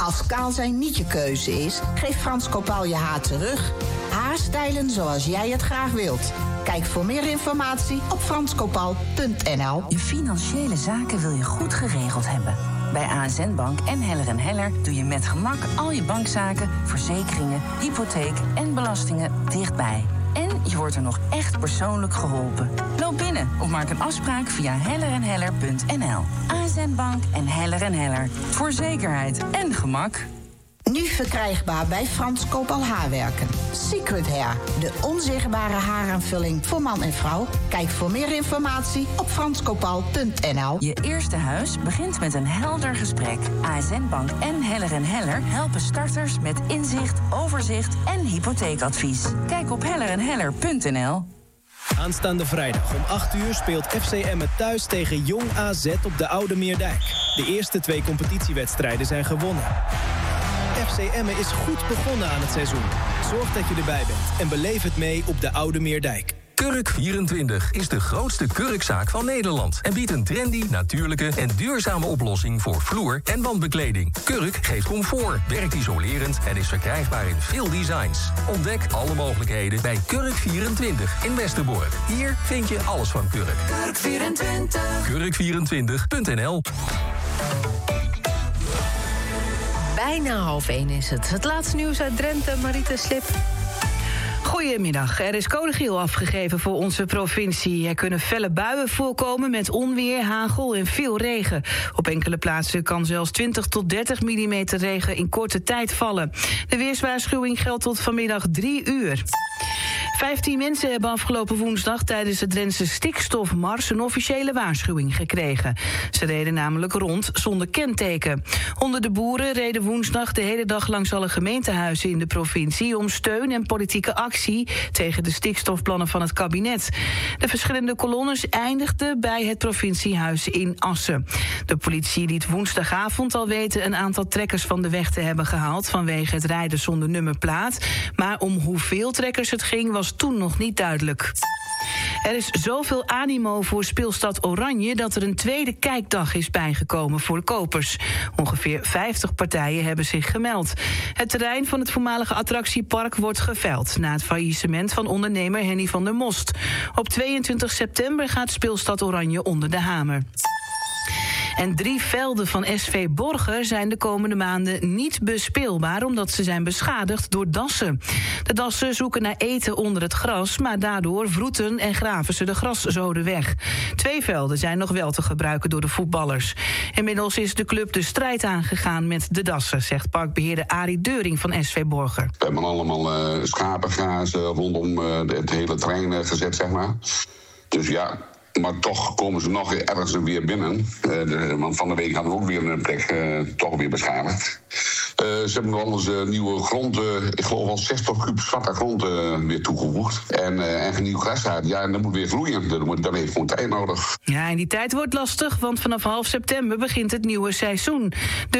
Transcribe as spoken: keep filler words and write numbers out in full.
Als kaal zijn niet je keuze is, geeft Frans Kopaal je haar terug. Haarstijlen zoals jij het graag wilt. Kijk voor meer informatie op frans kopaal punt n l. Je financiële zaken wil je goed geregeld hebben. Bij A S N Bank en Heller en Heller doe je met gemak al je bankzaken, verzekeringen, hypotheek en belastingen dichtbij. En je wordt er nog echt persoonlijk geholpen. Loop binnen of maak een afspraak via heller en heller punt n l. A S N Bank en Heller en Heller. Voor zekerheid en gemak. Nu verkrijgbaar bij Frans Kopaal Haarwerken. Secret Hair, de onzichtbare haaraanvulling voor man en vrouw. Kijk voor meer informatie op frans kopaal punt n l. Je eerste huis begint met een helder gesprek. A S N Bank en Heller en Heller helpen starters met inzicht, overzicht en hypotheekadvies. Kijk op heller en heller punt n l. Aanstaande vrijdag om acht uur speelt F C Emmen thuis tegen Jong A Z op de Oude Meerdijk. De eerste twee competitiewedstrijden zijn gewonnen. F C Emmen is goed begonnen aan het seizoen. Zorg dat je erbij bent en beleef het mee op de Oude Meerdijk. Kurk vierentwintig is de grootste kurkzaak van Nederland en biedt een trendy, natuurlijke en duurzame oplossing voor vloer- en wandbekleding. Kurk geeft comfort, werkt isolerend en is verkrijgbaar in veel designs. Ontdek alle mogelijkheden bij Kurk vierentwintig in Westerbork. Hier vind je alles van Kurk. Kurk vierentwintig. kurk vierentwintig punt n l. Bijna half één is het. Het laatste nieuws uit Drenthe, Mariette Slip. Goedemiddag. Er is code geel afgegeven voor onze provincie. Er kunnen felle buien voorkomen met onweer, hagel en veel regen. Op enkele plaatsen kan zelfs twintig tot dertig millimeter regen in korte tijd vallen. De weerswaarschuwing geldt tot vanmiddag drie uur. Vijftien mensen hebben afgelopen woensdag tijdens de Drentse stikstofmars een officiële waarschuwing gekregen. Ze reden namelijk rond zonder kenteken. Honderden boeren reden woensdag de hele dag langs alle gemeentehuizen in de provincie om steun en politieke actie tegen de stikstofplannen van het kabinet. De verschillende kolonnes eindigden bij het provinciehuis in Assen. De politie liet woensdagavond al weten een aantal trekkers van de weg te hebben gehaald vanwege het rijden zonder nummerplaat. Maar om hoeveel trekkers het ging was toen nog niet duidelijk. Er is zoveel animo voor speelstad Oranje dat er een tweede kijkdag is bijgekomen voor kopers. Ongeveer vijftig partijen hebben zich gemeld. Het terrein van het voormalige attractiepark wordt geveild na het faillissement van ondernemer Henny van der Most. Op tweeëntwintig september gaat speelstad Oranje onder de hamer. En drie velden van S V Borger zijn de komende maanden niet bespeelbaar omdat ze zijn beschadigd door dassen. De dassen zoeken naar eten onder het gras, maar daardoor wroeten en graven ze de graszoden weg. Twee velden zijn nog wel te gebruiken door de voetballers. Inmiddels is de club de strijd aangegaan met de dassen, zegt parkbeheerder Arie Deuring van S V Borger. We hebben allemaal uh, schapengrazen rondom uh, het hele terrein uh, gezet, zeg maar. Dus ja... Maar toch komen ze nog ergens weer binnen. Uh, de, want van de week hadden we ook weer een plek uh, toch weer beschadigd. Uh, ze hebben nog wel eens uh, nieuwe grond, uh, ik geloof al zestig kuub zwarte grond uh, weer toegevoegd. En, uh, en nieuw gras uit. Ja, en dat moet weer groeien. Dat, moet, dat heeft gewoon tijd nodig. Ja, en die tijd wordt lastig, want vanaf half september begint het nieuwe seizoen. De